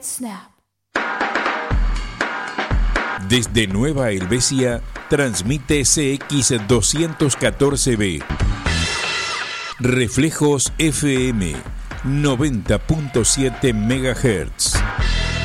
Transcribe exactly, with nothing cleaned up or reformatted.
it snap. Desde Nueva Helvecia, transmite C X doscientos catorce B. Reflejos F M, noventa punto siete megahertz.